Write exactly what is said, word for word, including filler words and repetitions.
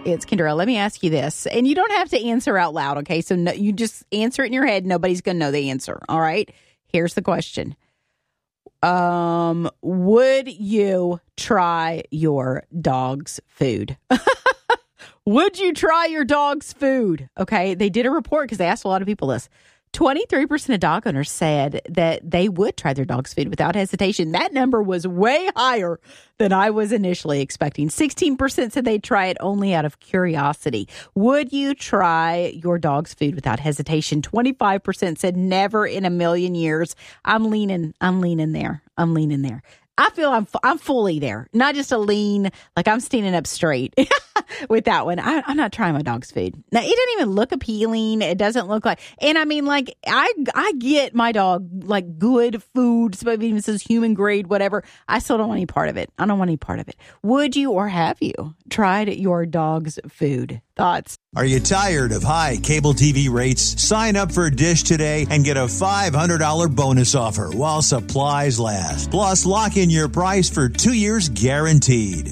It's Kendra. Let me ask you this, and you don't have to answer out loud, okay? So no, you just answer it in your head. Nobody's going to know the answer, all right? Here's the question. Um, would you try your dog's food? Would you try your dog's food? Okay, they did a report because they asked a lot of people this. twenty-three percent of dog owners said that they would try their dog's food without hesitation. That number was way higher than I was initially expecting. sixteen percent said they'd try it only out of curiosity. Would you try your dog's food without hesitation? twenty-five percent said never in a million years. I'm leaning, I'm leaning there. I'm leaning there. I feel I'm I'm fully there, not just a lean, like I'm standing up straight with that one. I, I'm not trying my dog's food. Now, it doesn't even look appealing. It doesn't look like, and I mean, like, I I get my dog, like, good food, so it even says human grade, whatever. I still don't want any part of it. I don't want any part of it. Would you or have you tried your dog's food? Thoughts? Are you tired of high cable T V rates? Sign up for Dish today and get a five hundred dollars bonus offer while supplies last. Plus, lock in your price for two years guaranteed.